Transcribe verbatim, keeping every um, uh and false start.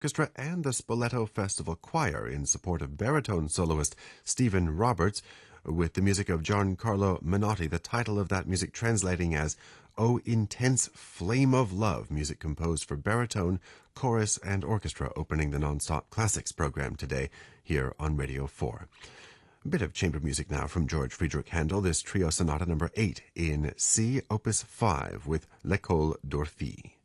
Orchestra and the Spoleto Festival Choir in support of baritone soloist Stephen Roberts with the music of Giancarlo Menotti, the title of that music translating as O Intense Flame of Love, music composed for baritone, chorus, and orchestra, opening the Nonstop Classics program today here on Radio four. A bit of chamber music now from George Friedrich Handel, this trio sonata number eight in C, opus five with L'École d'Orphée.